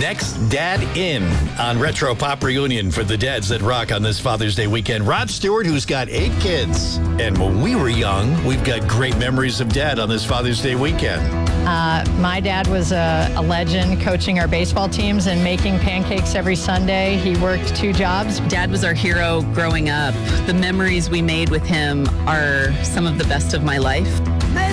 Next, Dad In on Retro Pop Reunion for the dads that rock on this Father's Day weekend. Rod Stewart, who's got 8 kids. And when we were young, we've got great memories of Dad on this Father's Day weekend. My dad was a legend, coaching our baseball teams and making pancakes every Sunday. He worked 2 jobs. Dad was our hero growing up. The memories we made with him are some of the best of my life.